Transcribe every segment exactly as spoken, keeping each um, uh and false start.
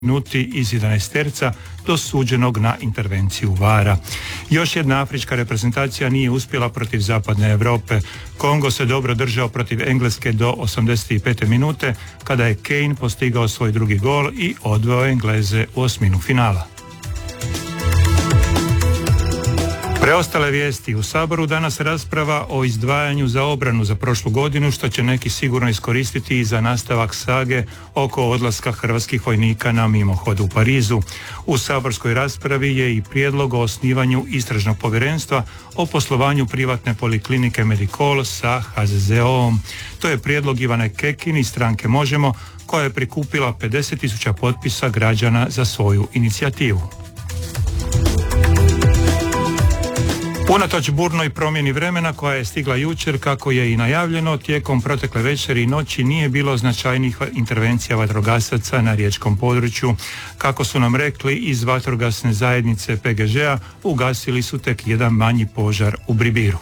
minuti iz jedanaesterca dosuđenog na intervenciju vara. Još jedna afrička reprezentacija nije uspjela protiv zapadne Europe. Kongo se dobro držao protiv Engleske do osamdeset pete minute kada je Kane postigao svoj drugi gol i odveo Engleze u osminu finala. Preostale vijesti. U Saboru danas rasprava o izdvajanju za obranu za prošlu godinu, što će neki sigurno iskoristiti i za nastavak sage oko odlaska hrvatskih vojnika na mimohod u Parizu. U saborskoj raspravi je i prijedlog o osnivanju istražnog povjerenstva o poslovanju privatne poliklinike Medikol sa ha ze ze o-om. To je prijedlog Ivane Kekin iz stranke Možemo, koja je prikupila pedeset tisuća potpisa građana za svoju inicijativu. Unatoč burnoj promjeni vremena koja je stigla jučer, kako je i najavljeno, tijekom protekle večeri i noći nije bilo značajnih intervencija vatrogasaca na riječkom području. Kako su nam rekli iz vatrogasne zajednice pe ge žea, ugasili su tek jedan manji požar u Bribiru.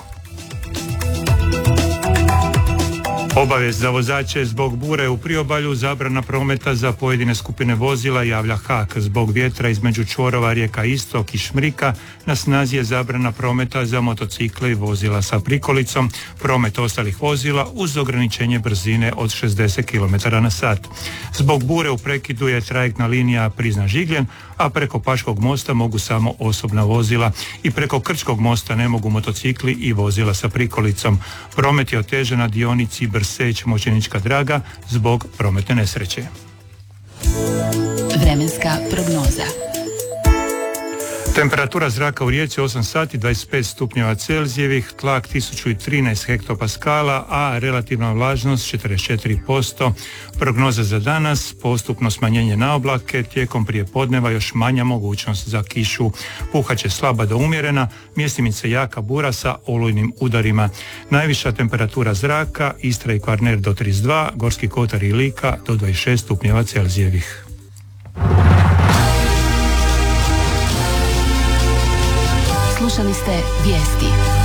Obavijest za vozače: zbog bure u priobalju zabrana prometa za pojedine skupine vozila javlja ha ak. Zbog vjetra između čvorova rijeka Istok i Šmrika na snazi je zabrana prometa za motocikle i vozila sa prikolicom, promet ostalih vozila uz ograničenje brzine od šezdeset kilometara na sat. Zbog bure u prekidu je trajektna linija Prizna-Žigljen, a preko Paškog mosta mogu samo osobna vozila i preko Krčkog mosta ne mogu motocikli i vozila sa prikolicom. Promet je otežan na dionici Brseć-Močenička Draga zbog prometne nesreće. Vremenska prognoza. Temperatura zraka u Rijeci osam sati dvadeset pet stupnjeva Celzijevih, tlak tisuću trinaest hektopaskala, a relativna vlažnost četrdeset četiri posto. Prognoza za danas: postupno smanjenje na oblake, tijekom prijepodneva još manja mogućnost za kišu. Puhaće slaba do umjerena, mjestimice jaka bura sa olujnim udarima. Najviša temperatura zraka: Istra i Kvarner do trideset dva, Gorski kotar i Lika do dvadeset šest stupnjeva Celzijevih. Slušali ste vijesti.